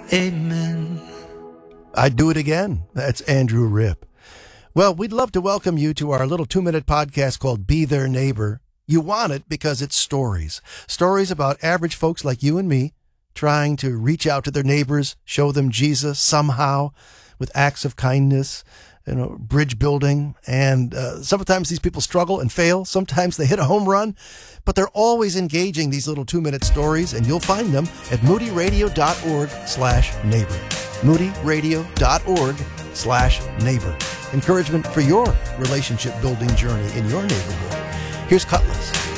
Amen. I'd do it again. That's Andrew Ripp. Well, we'd love to welcome you to our little 2-minute podcast called Be Their Neighbor. You want it because it's stories. Stories about average folks like you and me trying to reach out to their neighbors, show them Jesus somehow with acts of kindness, bridge building. And sometimes these people struggle and fail. Sometimes they hit a home run, but they're always engaging these little 2-minute stories, and you'll find them at moodyradio.org/neighbor. moodyradio.org/neighbor. Encouragement for your relationship building journey in your neighborhood. Here's Cutlass.